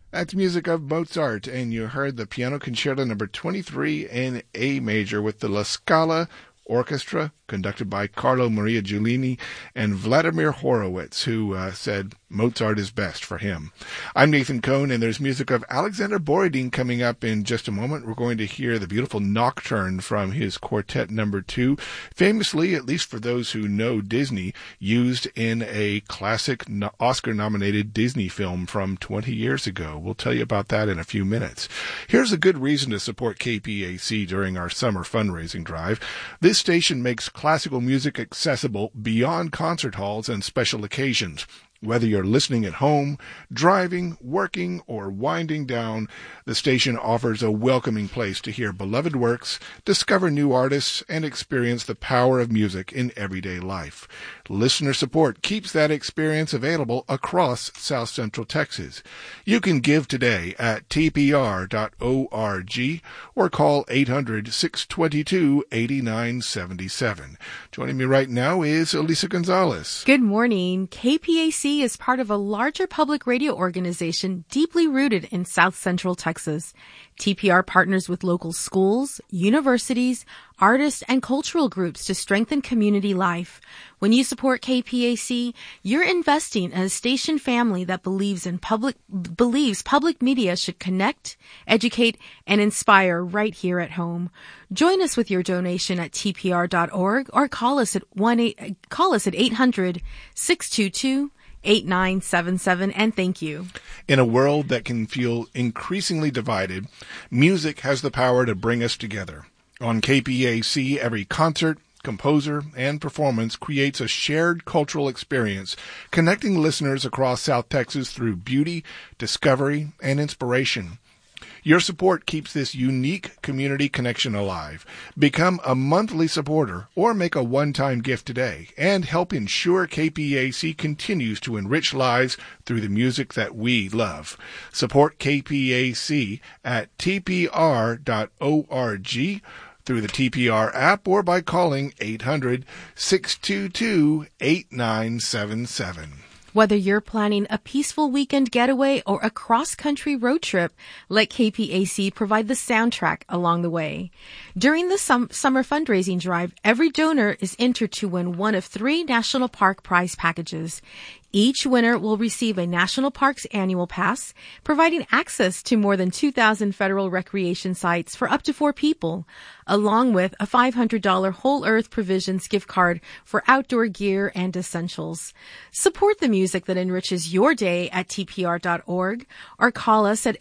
That's music of Mozart, and you heard the Piano Concerto number 23 in A major with the La Scala Orchestra, conducted by Carlo Maria Giulini and Vladimir Horowitz, who said Mozart is best for him. I'm Nathan Cohn, and there's music of Alexander Borodin coming up in just a moment. We're going to hear the beautiful Nocturne from his Quartet number 2, famously, at least for those who know Disney, used in a classic Oscar-nominated Disney film from 20 years ago. We'll tell you about that in a few minutes. Here's a good reason to support KPAC during our summer fundraising drive. This station makes classical music accessible beyond concert halls and special occasions. Whether you're listening at home, driving, working, or winding down, the station offers a welcoming place to hear beloved works, discover new artists, and experience the power of music in everyday life. Listener support keeps that experience available across South Central Texas. You can give today at tpr.org or call 800-622-8977. Joining me right now is Elisa Gonzalez. Good morning. KPAC is part of a larger public radio organization deeply rooted in South Central Texas. TPR partners with local schools, universities, artists, and cultural groups to strengthen community life. When you support KPAC, you're investing in a station family that believes public media should connect, educate, and inspire right here at home. Join us with your donation at tpr.org or call us at 800-622-8977, and thank you. In a world that can feel increasingly divided, music has the power to bring us together. On KPAC, every concert, composer, and performance creates a shared cultural experience, connecting listeners across South Texas through beauty, discovery, and inspiration. Your support keeps this unique community connection alive. Become a monthly supporter or make a one-time gift today and help ensure KPAC continues to enrich lives through the music that we love. Support KPAC at tpr.org, through the TPR app, or by calling 800-622-8977. Whether you're planning a peaceful weekend getaway or a cross-country road trip, let KPAC provide the soundtrack along the way. During the summer fundraising drive, every donor is entered to win one of 3 National Park prize packages. Each winner will receive a National Parks annual pass, providing access to more than 2,000 federal recreation sites for up to 4 people, along with a $500 Whole Earth Provisions gift card for outdoor gear and essentials. Support the music that enriches your day at tpr.org or call us at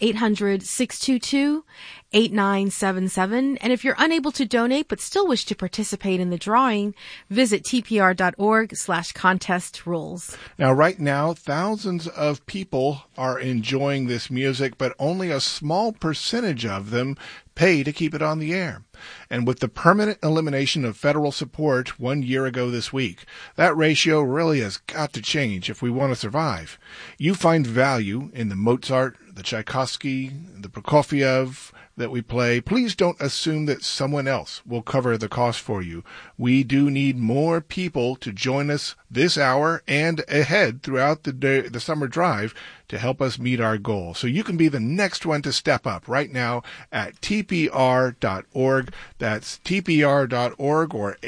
800-622-8977. And if you're unable to donate but still wish to participate in the drawing, visit tpr.org/contest rules. Now, right now, thousands of people are enjoying this music, but only a small percentage of them pay to keep it on the air. And with the permanent elimination of federal support 1 year ago this week, that ratio really has got to change if we want to survive. You find value in the Mozart, the Tchaikovsky, the Prokofiev that we play. Please don't assume that someone else will cover the cost for you. We do need more people to join us this hour and ahead throughout the summer drive to help us meet our goal. So you can be the next one to step up right now at tpr.org. That's tpr.org or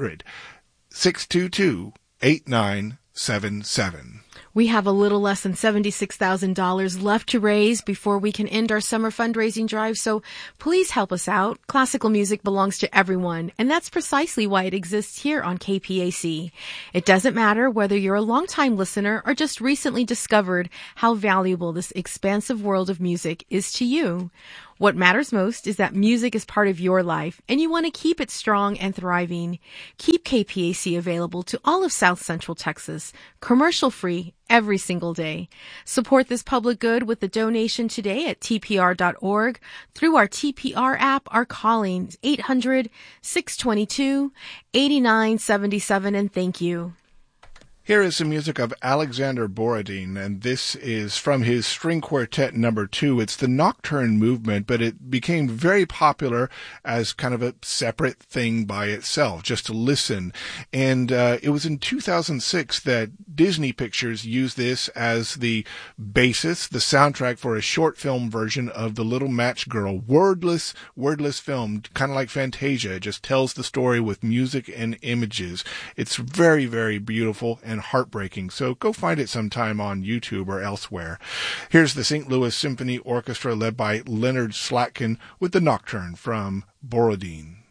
800-622-8977. We have a little less than $76,000 left to raise before we can end our summer fundraising drive, so please help us out. Classical music belongs to everyone, and that's precisely why it exists here on KPAC. It doesn't matter whether you're a longtime listener or just recently discovered how valuable this expansive world of music is to you. What matters most is that music is part of your life, and you want to keep it strong and thriving. Keep KPAC available to all of South Central Texas, commercial-free, every single day. Support this public good with a donation today at tpr.org through our TPR app or calling 800-622-8977, and thank you. Here is some music of Alexander Borodin, and this is from his String Quartet No. 2. It's the Nocturne movement, but it became very popular as kind of a separate thing by itself, just to listen. And it was in 2006 that Disney Pictures used this as the basis, the soundtrack for a short film version of The Little Match Girl. Wordless film, kind of like Fantasia. It just tells the story with music and images. It's very, very beautiful and heartbreaking, so go find it sometime on YouTube or elsewhere. Here's the St. Louis Symphony Orchestra led by Leonard Slatkin with the Nocturne from Borodin.